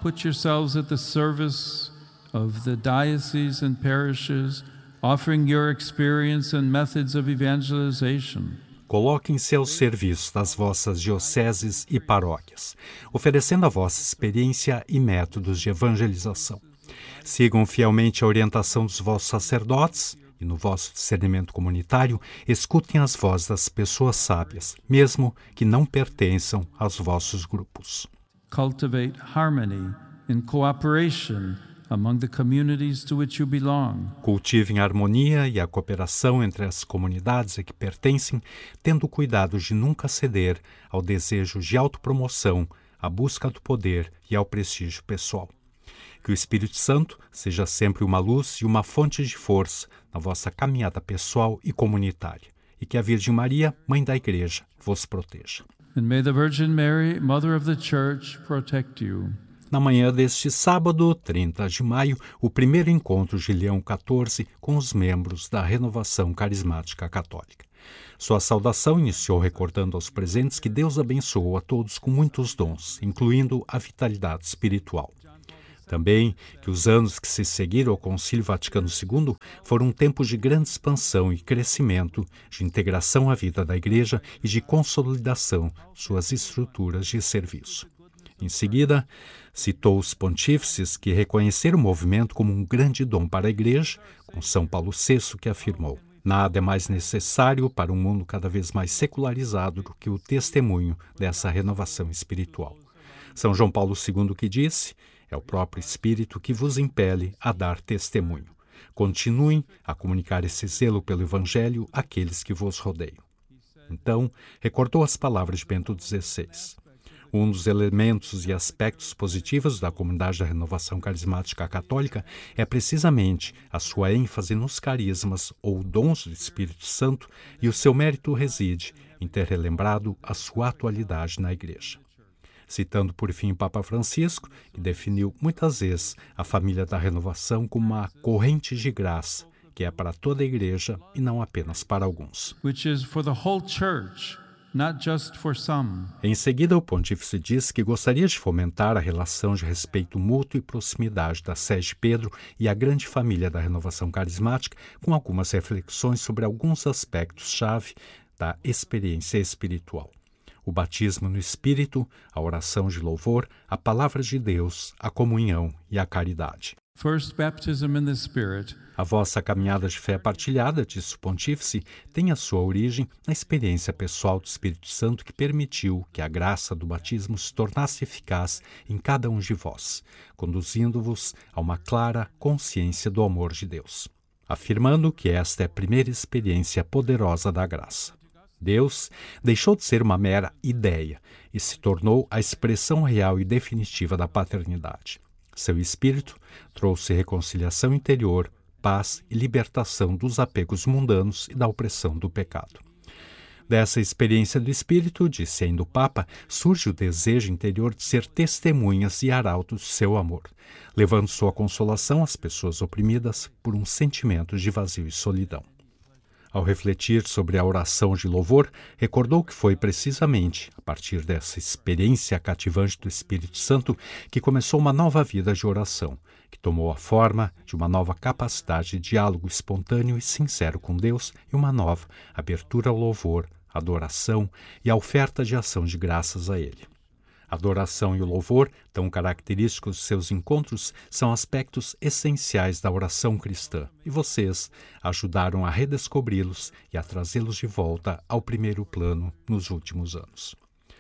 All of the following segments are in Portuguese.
put yourselves at the service of the dioceses and parishes, offering your experience and methods of evangelization. Coloquem-se ao serviço das vossas dioceses e paróquias, oferecendo a vossa experiência e métodos de evangelização. Sigam fielmente a orientação dos vossos sacerdotes e, no vosso discernimento comunitário, escutem as vozes das pessoas sábias, mesmo que não pertençam aos vossos grupos. Cultivate harmony and cooperation among the communities to which you belong. Cultivem a harmonia e a cooperação entre as comunidades a que pertencem, tendo cuidado de nunca ceder ao desejo de autopromoção, à busca do poder e ao prestígio pessoal. Que o Espírito Santo seja sempre uma luz e uma fonte de força na vossa caminhada pessoal e comunitária, e que a Virgem Maria, Mãe da Igreja, vos proteja. And may the Virgin Mary, Mother of the Church, protect you. Na manhã deste sábado, 30 de maio, o primeiro encontro de Leão XIV com os membros da Renovação Carismática Católica. Sua saudação iniciou recordando aos presentes que Deus abençoou a todos com muitos dons, incluindo a vitalidade espiritual. Também que os anos que se seguiram ao Concílio Vaticano II foram um tempo de grande expansão e crescimento, de integração à vida da Igreja e de consolidação de suas estruturas de serviço. Em seguida, citou os pontífices que reconheceram o movimento como um grande dom para a Igreja, com São Paulo VI que afirmou: nada é mais necessário para um mundo cada vez mais secularizado do que o testemunho dessa renovação espiritual. São João Paulo II que disse: é o próprio Espírito que vos impele a dar testemunho. Continuem a comunicar esse zelo pelo Evangelho àqueles que vos rodeiam. Então, recordou as palavras de Bento XVI. Um dos elementos e aspectos positivos da comunidade da Renovação Carismática Católica é precisamente a sua ênfase nos carismas ou dons do Espírito Santo, e o seu mérito reside em ter relembrado a sua atualidade na Igreja. Citando por fim o Papa Francisco, que definiu muitas vezes a família da renovação como uma corrente de graça, que é para toda a Igreja e não apenas para alguns. Which is for the whole church, not just for some. Em seguida, o pontífice disse que gostaria de fomentar a relação de respeito mútuo e proximidade da Sé de Pedro e a grande família da Renovação Carismática, com algumas reflexões sobre alguns aspectos-chave da experiência espiritual. O batismo no Espírito, a oração de louvor, a palavra de Deus, a comunhão e a caridade. First, baptism in the Spirit. A vossa caminhada de fé partilhada, disse o pontífice, tem a sua origem na experiência pessoal do Espírito Santo que permitiu que a graça do batismo se tornasse eficaz em cada um de vós, conduzindo-vos a uma clara consciência do amor de Deus, afirmando que esta é a primeira experiência poderosa da graça. Deus deixou de ser uma mera ideia e se tornou a expressão real e definitiva da paternidade. Seu Espírito trouxe reconciliação interior, paz e libertação dos apegos mundanos e da opressão do pecado. Dessa experiência do Espírito, disse ainda o Papa, surge o desejo interior de ser testemunhas e arautos de seu amor, levando sua consolação às pessoas oprimidas por um sentimento de vazio e solidão. Ao refletir sobre a oração de louvor, recordou que foi precisamente a partir dessa experiência cativante do Espírito Santo que começou uma nova vida de oração, que tomou a forma de uma nova capacidade de diálogo espontâneo e sincero com Deus e uma nova abertura ao louvor, adoração e à oferta de ação de graças a Ele. A adoração e o louvor, tão característicos de seus encontros, são aspectos essenciais da oração cristã, e vocês ajudaram a redescobri-los e a trazê-los de volta ao primeiro plano nos últimos anos.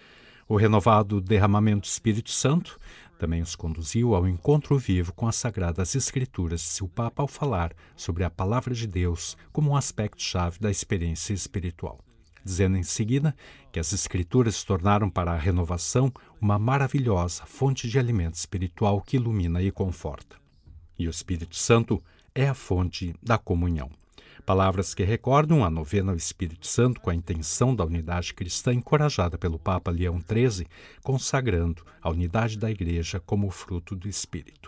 O renovado derramamento do Espírito Santo também os conduziu ao encontro vivo com as Sagradas Escrituras, disse o Papa ao falar sobre a Palavra de Deus como um aspecto-chave da experiência espiritual, dizendo em seguida que as Escrituras se tornaram para a renovação uma maravilhosa fonte de alimento espiritual que ilumina e conforta. E o Espírito Santo é a fonte da comunhão. Palavras que recordam a novena ao Espírito Santo com a intenção da unidade cristã encorajada pelo Papa Leão XIII, consagrando a unidade da Igreja como fruto do Espírito.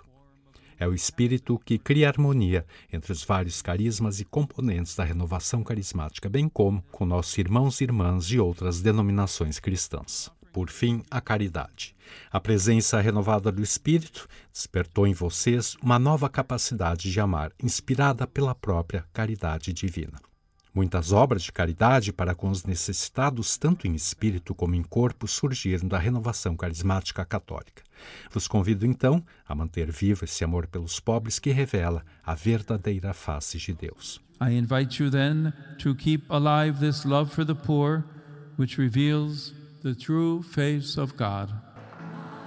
É o Espírito que cria harmonia entre os vários carismas e componentes da renovação carismática, bem como com nossos irmãos e irmãs de outras denominações cristãs. por fim, a caridade. A presença renovada do Espírito despertou em vocês uma nova capacidade de amar, inspirada pela própria caridade divina. Muitas obras de caridade para com os necessitados, tanto em espírito como em corpo, surgiram da renovação carismática católica. Vos convido, então, a manter vivo esse amor pelos pobres que revela a verdadeira face de Deus. I invite you then to keep alive this love for the poor, which reveals the true face of God.